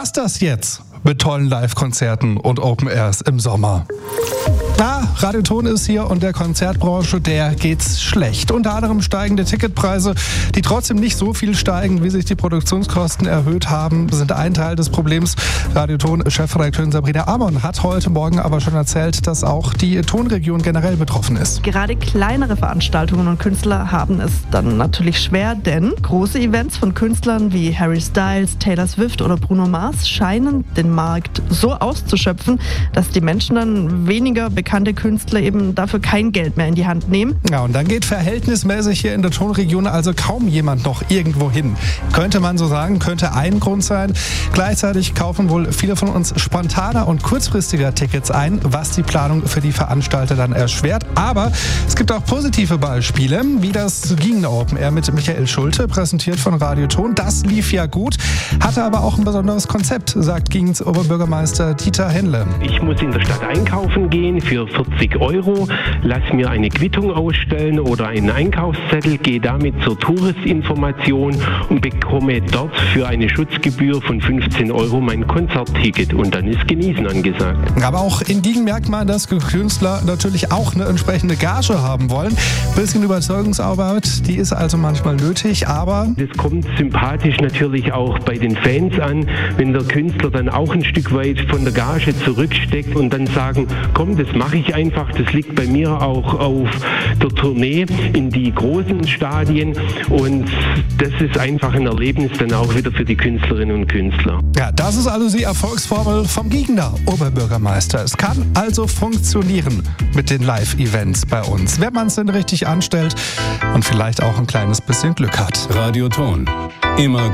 war's das jetzt mit tollen Live-Konzerten und Open Airs im Sommer. Ja, Radioton ist hier und der Konzertbranche, der geht's schlecht. Unter anderem steigende Ticketpreise, die trotzdem nicht so viel steigen, wie sich die Produktionskosten erhöht haben, sind ein Teil des Problems. Radioton-Chefredakteurin Sabrina Amon hat heute Morgen aber schon erzählt, dass auch die Tonregion generell betroffen ist. Gerade kleinere Veranstaltungen und Künstler haben es dann natürlich schwer, denn große Events von Künstlern wie Harry Styles, Taylor Swift oder Bruno Mars scheinen den Markt so auszuschöpfen, dass die Menschen dann weniger bekannte Künstler eben dafür kein Geld mehr in die Hand nehmen. Ja, und dann geht verhältnismäßig hier in der Tonregion also kaum jemand noch irgendwo hin. Könnte man so sagen, könnte ein Grund sein. Gleichzeitig kaufen wohl viele von uns spontaner und kurzfristiger Tickets ein, was die Planung für die Veranstalter dann erschwert. Aber es gibt auch positive Beispiele, wie das Giengener Open Air mit Michael Schulte, präsentiert von Radioton. Das lief ja gut, hatte aber auch ein besonderes Konzept, sagt Giengens Oberbürgermeister Dieter Henle. Ich muss in der Stadt einkaufen gehen für 40 €, lass mir eine Quittung ausstellen oder einen Einkaufszettel, gehe damit zur Touristinformation und bekomme dort für eine Schutzgebühr von 15 € mein Konzertticket und dann ist Genießen angesagt. Aber auch in Giengen merkt man, dass Künstler natürlich auch eine entsprechende Gage haben wollen. Ein bisschen Überzeugungsarbeit, die ist also manchmal nötig, aber Das kommt sympathisch natürlich auch bei den Fans an, wenn der Künstler dann auch ein Stück weit von der Gage zurücksteckt und dann sagen, komm, das mache ich einfach, das liegt bei mir auch auf der Tournee in die großen Stadien und das ist einfach ein Erlebnis dann auch wieder für die Künstlerinnen und Künstler. ja, das ist also die Erfolgsformel vom Giengener Oberbürgermeister. Es kann also funktionieren mit den Live-Events bei uns, wenn man es denn richtig anstellt und vielleicht auch ein kleines bisschen Glück hat. Radioton. Immer